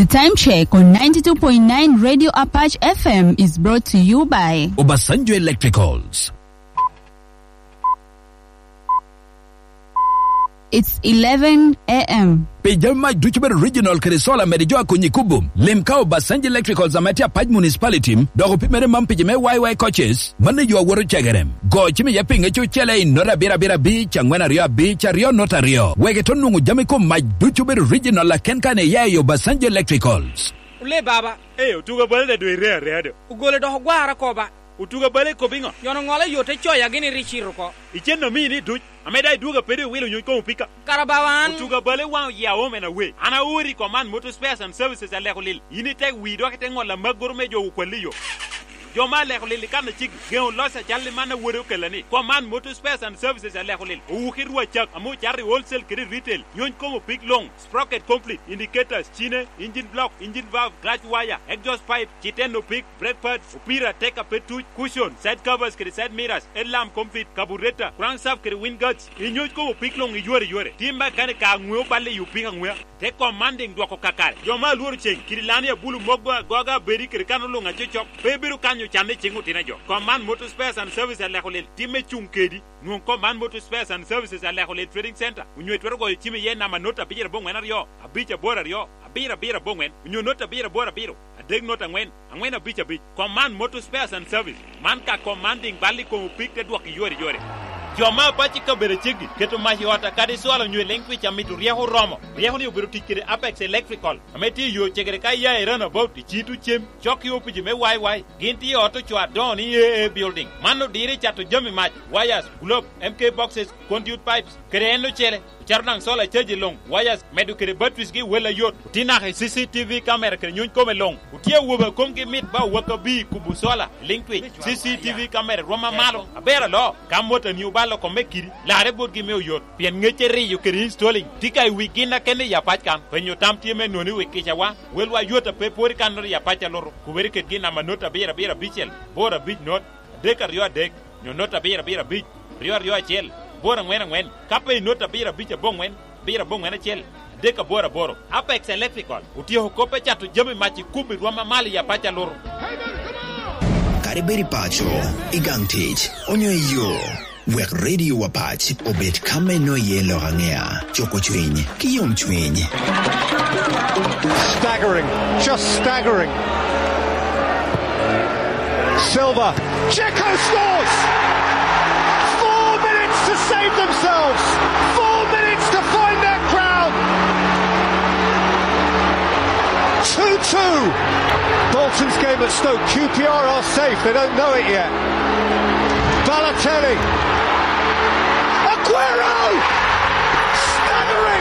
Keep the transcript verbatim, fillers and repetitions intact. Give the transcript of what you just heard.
The time check on ninety-two point nine Radio Apache F M is brought to you by Obasanjo Electricals. It's eleven a.m. Pejama Duchber Regional Krisola Medijoa Kunyikubum, Limkao Basanji Electricals Amatia Paj Municipality, Dogo Pimere Mampijame Y Y coaches, Manajo Waru Chagarem, Go Chimi Yaping Echo Chele in Nora Bira Bira Beach, and when Rio Beach, Rio Nota Rio, Wegetonu Jamiko, my Duchber Regional Kenkane Yayo Basanji Electricals. Ule baba, eh, utuga bale do ire ire. Ugole do gwara ko ba. Utuga bale ko bingo. Yono ngole yote choya gini richiru ko. Icheno mini du. Ameda duga pede wilo nyuko pika. Karabawan. Utuga bale wan ya home and away. Ana uri command motor spares and services at Lekolil. Inite we do ketengo la magurmejo ukwaliyo. Yo ma Lekolil kana chik geon losa challe mana wuro kelani. Command motor spares and services at Lekolil. Ukirwa chak amu chari wholesale kiri retail. Yon komo pick long, sprocket complete, indicators, chine, engine block, engine valve, clutch wire, exhaust pipe, chiteno pick, brake pads, upira take a petu, cushion, side covers kiri side mirrors, head lamp complete, carburetor, crankshaft kiri wind guards. Inyon komo pick long yore yore. Timba kane ka ngwe bale yu pinga ngwe. Take commanding dwako kakare. Yo ma luru cheng kiri lani ya bulu mogwa goga beri kiri kano lunga chochok. Pebiru kanyo chande chengu tinajo. Command motor spares and services at Lekolil. Time chungkedi. Nuon command motor spares and services at Lekolil Trading Center. Unyo etwergo time ye nama nota bijera bongwen rio. Abicha bora rio. Abira bira bongwen. Unyo nota bira bora biro. Adeg nota ngwen. Angwen abicha bich. Command motor spares and service. Man ka commanding bali komu pick te dwaki yore yore. Joma pachi ka bere chigi keto mahi wata kadi swalo nywe lengwi cha mitu rieho romo rieho ni ubiru tikire Apex Electrical ameti yo chegere kai ya erana about chitu chem choki opiji me wai wai ginti auto chwa don E A building mano dire chato jami match wires globe M K boxes conduit pipes kreno chele charnang sola cheji long wires medu kire batwis gi wela yot tina he C C T V camera kire nyun kome long utie woba komgi mit ba waka bi kubu sola linkwi C C T V camera roma malo abera lo kamota ni balo ko mekiri la rebot gi me yot pien ngecheri yo kiri installing tikai wigina kene ya pachkan penyo tamtie me noni wikicha wa welwa yota pe pori kanor ya pacha loro kuberi ket gina manota bera bera bichel bora bich not deka rio dek nyo nota bera bera bich rio rio chel bora ngwen ngwen kape nota bera bicha bongwen bera bongwen chel deka bora boro Apex Electrical utie hokope chatu jami machi kubi rwama mali ya pacha loro kariberi pacho igantich onyo yo Wek Radio Apache obet kame no yelo hangea choko chwinyi kiyom chwinyi. Staggering, just staggering. Silva, Checo scores! Four minutes to save themselves. Four minutes to find their crown. two two. Bolton's game at Stoke. Q P R are safe. They don't know it yet. Balotelli. Aguero! Staggering!